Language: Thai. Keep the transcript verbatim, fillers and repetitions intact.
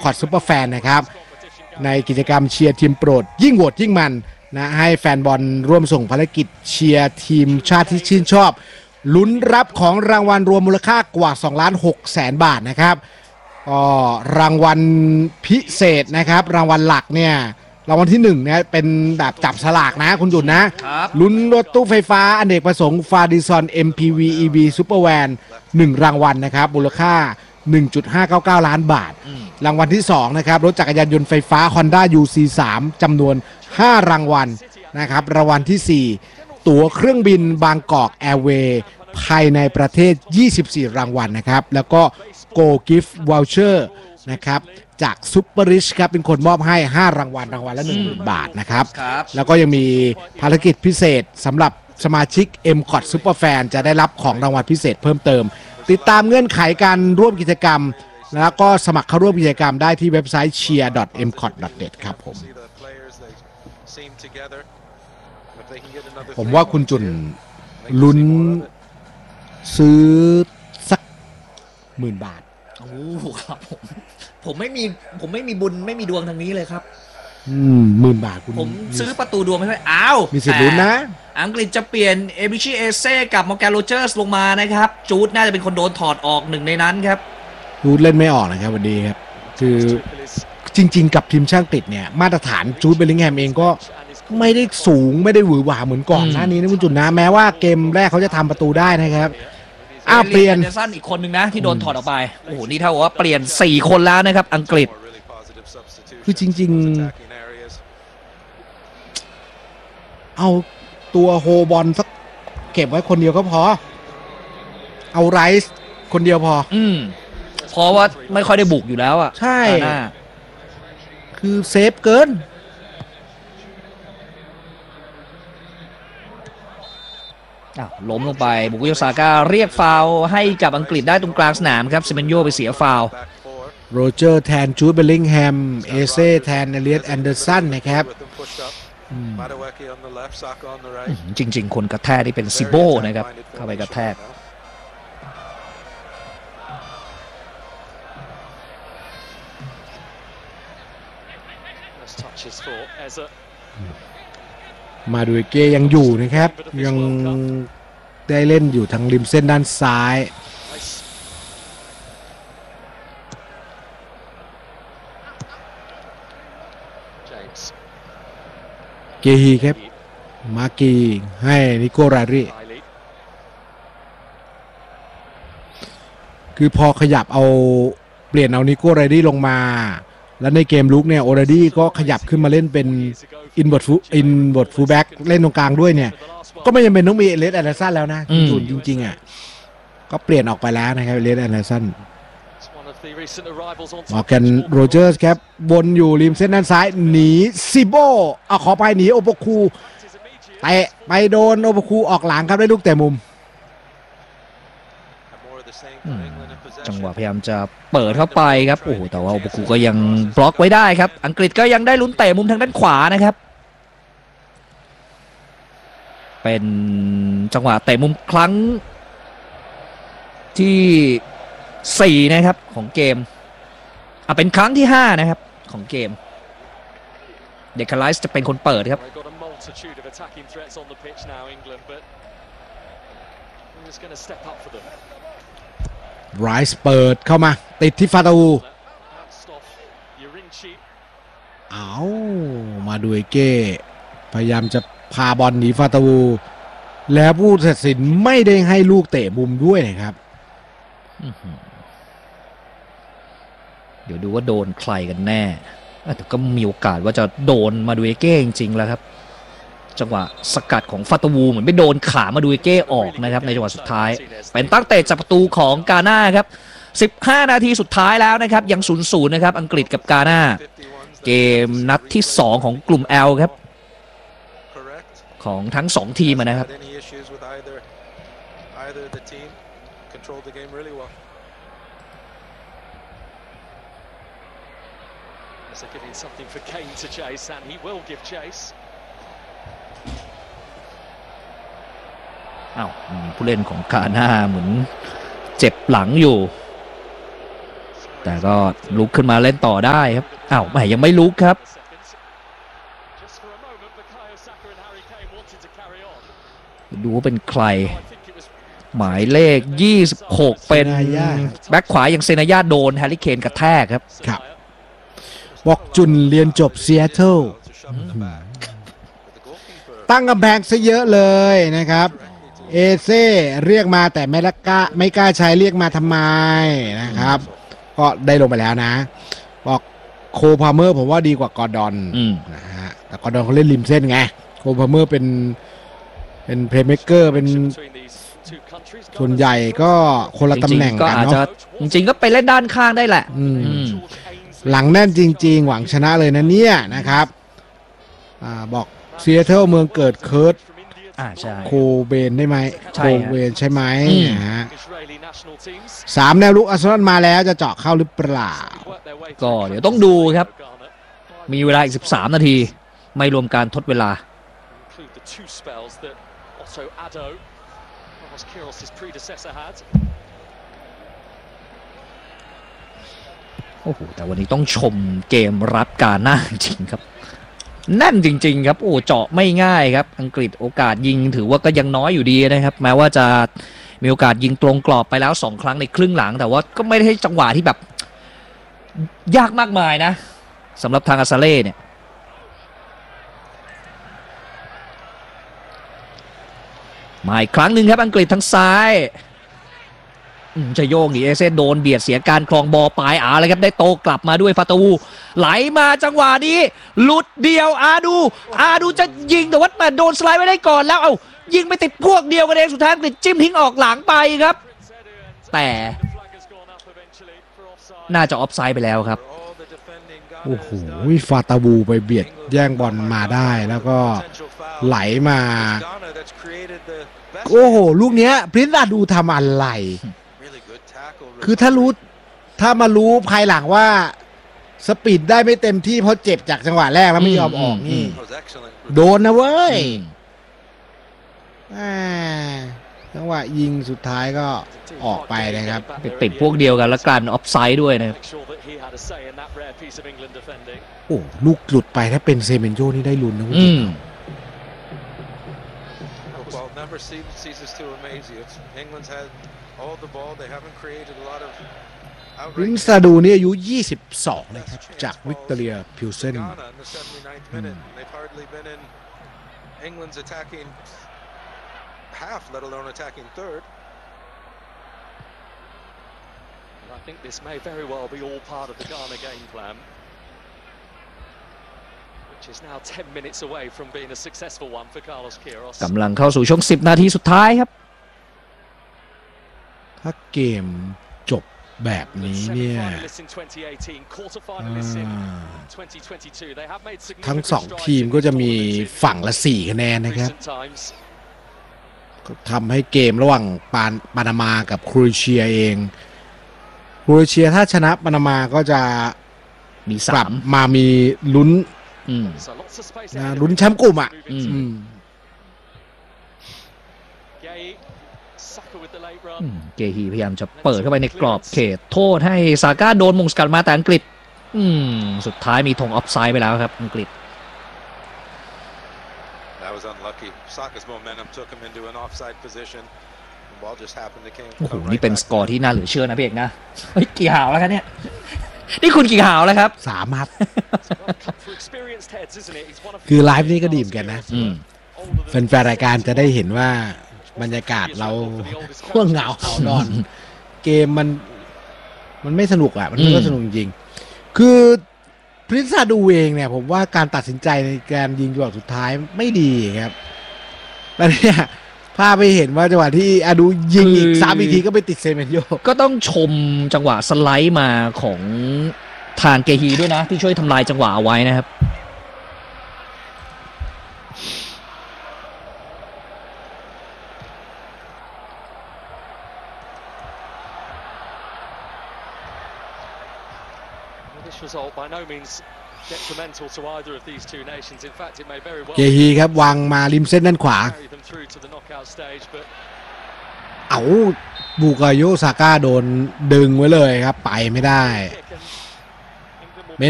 คอร์ดซุปเปอร์แฟนนะครับในกิจกรรมเชียร์ทีมโปรดยิ่งโหวตยิ่งมันนะให้แฟนบอลร่วมส่งภารกิจเชียร์ทีมชาติที่ชื่นชอบลุ้นรับของรางวัลรวมมูลค่ากว่าสองล้านหกแสนบาทนะครับก็รางวัลพิเศษนะครับรางวัลหลักเนี่ยรางวัลที่หนึ่งเนี่ยเป็นแบบจับฉลากนะคุณจุนนะลุ้นรถตู้ไฟฟ้าอเนกประสงค์ฟาดิซอน เอ็ม พี วี อี วี Super Van หนึ่งรางวัลนะครับมูลค่า หนึ่งจุดห้าเก้าเก้า ล้านบาทรางวัลที่สองนะครับรถจักรยานยนต์ไฟฟ้า Honda ยู ซี สาม จำนวนห้ารางวัลนะครับรางวัลที่สี่ตั๋วเครื่องบินบางกอกแอร์เวย์ภายในประเทศยี่สิบสี่รางวัลนะครับแล้วก็ Go Gift Voucher นะครับจากซุปเปอร์ริชครับเป็นคนมอบให้ห้ารางวัลรางวัลละ หนึ่งหมื่น บาทนะครับแล้วก็ยังมีภารกิจพิเศษสำหรับสมาชิก เอ็ม คอท Superfan จะได้รับของรางวัลพิเศษเพิ่มเติมติดตามเงื่อนไขการร่วมกิจกรรมแล้วก็สมัครเข้าร่วมกิจกรรมได้ที่เว็บไซต์ เชียร์ ดอท เอ็ม คอท ดอท เน็ต ครับผมผมว่าคุณจุนลุ้นซื้อสักหมื่นบาทโอ้ครับผมผมไม่มีผมไม่มีบุญไม่มีดวงทางนี้เลยครับอืมหมื่นบาทคุณผมซื้อประตูดวงไม่ค่อยอ้าวมีสิทธิ์ลุ้นนะอังกฤษจะเปลี่ยนเอบิชิเอเซ่กับมอร์แกนโรเจอร์สลงมานะครับจูดน่าจะเป็นคนโดนถอดออกหนึ่งในนั้นครับจูดเล่นไม่ออกนะครับวันนี้ครับคือจริงๆกับทีมชาติอังกฤษเนี่ยมาตรฐานจูดเบลลิงแฮมเองก็ไม่ได้สูงไม่ได้หวือหวาเหมือนก่อนหน้านี้นะคุณจุนนะแม้ว่าเกมแรกเขาจะทำประตูได้นะครับอ้าวเปลี่ยนเดซันอีกคนหนึ่งนะที่โดนถอดออกไปโอ้โหนี่เท่ากับว่าเปลี่ยนสี่คนแล้วนะครับอังกฤษคือจริงๆเอาตัวโฮบอลสักเก็บไว้คนเดียวก็พอเอาไรส์คนเดียวพออืมเพราะว่าไม่ค่อยได้บุกอยู่แล้วอ่ะใช่คือเซฟเกินล้มลงไปบุกุโยซาก้าเรียกฟาวล์ให้กับอังกฤษได้ตรงกลางสนามครับเซเมนโยไปเสียฟาวล์โรเจอร์แทนจูดเบลลิงแฮมเอเซ่แทนเอเลียตแอนเดอร์สันนะครับจริงๆคนกระแทกที่เป็นซิโบนะครับเข้าไปกระแทกมาดูเกยังอยู่นะครับยังได้เล่นอยู่ทางริมเส้นด้านซ้ายเกฮีครับมากีให้นิโกรารีคือพอขยับเอาเปลี่ยนเอานิโกรารีลงมาแล้วในเกมลุกเนี่ยโอรารีก็ขยับขึ้นมาเล่นเป็นอินบอร์ดฟูอินบอร์ดฟูลแบ็กเล่นตรงกลางด้วยเนี่ยก็ไม่จำเป็นต้องมีเอเลสแอนเดอร์สันแล้วนะจุนจริงๆอ่ะก็เปลี่ยนออกไปแล้วนะครับเอเลสแอนเดอร์สันมอร์แกนโรเจอร์สครับบนอยู่ริมเส้นด้านซ้ายหนีซิโบเอาขอไปหนีโอโปคูเตะไปโดนโอโปคูออกหลังครับได้ลูกเตะมุมจังหวะพยายามจะเปิดเข้าไปครับโอ้โหแต่ว่าโอโปคูก็ยังบล็อกไว้ได้ครับอังกฤษก็ยังได้ลุ้นเตะมุมทางด้านขวานะครับเป็นจังหวะเตะมุมครั้งที่สี่นะครับของเกมอ่ะเป็นครั้งที่ห้านะครับของเกมเดคาไลส์จะเป็นคนเปิดครับไรส์เปิดเข้ามาติดที่ฟาตูเอามาดูเอเก้พยายามจะพาบอลหนีฟาตูแล้วผู้ตัดสินไม่ได้ให้ลูกเตะมุมด้วยนะครับเดี๋ยวดูว่าโดนใครกันแน่แต่ก็มีโอกาสว่าจะโดนมาดูเอเก้จริงๆแล้วครับจังหวะสกัดของฟาตาวูเหมือนไม่โดนขามาดูเอเก้ออกนะครับในจังหวะสุดท้ายเป็นตั้งเตะจากประตูของกาน่าครับสิบห้านาทีสุดท้ายแล้วนะครับยัง ศูนย์ศูนย์ นะครับอังกฤษกับกาน่าเกมนัดที่สองของกลุ่ม L ครับของทั้งสองทีมนะครับอ้าวผู้เล่นของกาน่าเหมือนเจ็บหลังอยู่แต่ก็ลุกขึ้นมาเล่นต่อได้ครับอ้าวแหมยังไม่ลุกครับดูว่าเป็นใครหมายเลขยี่สิบหกเป็นแบ็คขวาอย่างเซนายาโดนแฮร์รี่เคนกระแทกครับครับบอกจุนเรียนจบซีแอตเทิลตั้งกำแพงซะเยอะเลยนะครับเอเซ่เรียกมาแต่ไม่ละกล้าไม่กล้าใช้เรียกมาทำไมนะครับก็ได้ลงไปแล้วนะบอกโคพาเมอร์ผมว่าดีกว่ากอร์ดอนนะฮะแต่กอร์ดอนเขาเล่นริมเส้นไงโคพาเมอร์เป็นเป็นเพลย์เมคเกอร์เป็นส่วนใหญ่ก็คนละตำแหน่งกันเนาะจริงๆก็ไปเล่นด้านข้างได้แหละหลังแน่นจริงๆหวังชนะเลยนะเนี่ยนะครับอ่าบอกซีแอตเทิลเมืองเกิดเคิร์ตโคเบนได้ไหมโคเบนใช่ไหมนะฮะสามแนวลุกอาร์เซนอลมาแล้วจะเจาะเข้าหรือเปล่าก็เดี๋ยวต้องดูครับมีเวลาอีกสิบสามนาทีไม่รวมการทดเวลาโอ้โหแต่วันนี้ต้องชมเกมรับการหน้าจริงครับแน่นจริงๆครับโอ้เจาะไม่ง่ายครับอังกฤษโอกาสยิงถือว่าก็ยังน้อยอยู่ดีนะครับแม้ว่าจะมีโอกาสยิงตรงกรอบไปแล้วสองครั้งในครึ่งหลังแต่ว่าก็ไม่ได้ให้จังหวะที่แบบยากมากมายนะสำหรับทางอาซาเล่เนี่ยมาอีกครั้งหนึ่งครับอังกฤษทางซ้ายจะโยกหนีเอเซนโดนเบียดเสียการครองบอลปลายอาเลยครับได้โตกลับมาด้วยฟาตูไหลมาจังหวะนี้หลุดเดียวอาดูอาดูจะยิงแต่ว่าโดนสไลด์ไว้ได้ก่อนแล้วเอายิงไปติดพวกเดียวกันเองสุดท้ายอังกฤษจิ้มทิ้งออกหลังไปครับแต่น่าจะออฟไซด์ไปแล้วครับโอ้โหฟาตาบูไปเบียดแย่งบอลมาได้แล้วก็ไหลมาโอ้โหลูกเนี้ยพรินซ์อาดูทำอะไรคือถ้ารู้ถ้ามารู้ภายหลังว่าสปีดได้ไม่เต็มที่เพราะเจ็บจากจังหวะแรกแล้วไม่ยอมออกนี่โดนนะเว้ยจังหวะยิงสุดท้ายก็ออกไปนะครับติดพวกเดียวกันแล้วการออฟไซด์ด้วยนะครับโอ้ลูกหลุดไปถ้าเป็นเซเมนโญ่นี่ได้ลุ้นนะคุณผู้ชมรินซาดูนี่อายุยี่สิบสองนะครับจากวิกตอเรียพิวเซน half, let alone attacking third. And I think this may very well be all part of the Ghana game plan, which is now ten minutes away from being a successful one for Carlos Queiroz. กำลังเข้าสู่ช่วงสิบนาทีสุดท้ายครับถ้าเกมจบแบบนี้เนี่ยทั้งสองทีมก็จะมีฝั่งละสี่คะแนนนะครับทำให้เกมระหว่างปานปานามากับโครเอเชียเองโครเอเชียถ้าชนะปานามาก็จะมีกลับมามีลุ้นนะลุ้นแชมป์กลุ่มอ่ะเกฮีพยายามจะเปิดเข้าไปในกรอบเขตโทษให้ซาก้าโดนมงสกัดมาแต่อังกฤษสุดท้ายมีธงออฟไซด์ไปแล้วครับอังกฤษโอ้โหนี่เป็นสกอร์ที่น่าเหลือเชื่อนะพี่เอกนะเฮ้ยกี่หาวแล้วครับเนี่ยนี่คุณกี่หาวแล้วครับสามครับคือไลฟ์นี่ก็ดีเหมือนกันนะแฟนๆรายการจะได้เห็นว่าบรรยากาศเราห่วงเหงาเหานอนเกมมันมันไม่สนุกอ่ะมันไม่สนุกจริงคือพรินซ์ซาดูเองเนี่ยผมว่าการตัดสินใจในการยิงจังหวะสุดท้ายไม่ดีครับแล้วเนี่ยภาพไปเห็นว่าจังหวะที่อาดูยิงอีกสามอีกทีก็ไปติดเซเมนโยก็ต้องชมจังหวะสไลด์มาของทางเกฮีด้วยนะที่ช่วยทำลายจังหวะเอาไว้นะครับเกฮีครับวางมาริมเส้นด้านขวาเอาบูกาโยซาก้าโดนดึงไว้เลยครับไปไม่ได้ Kick and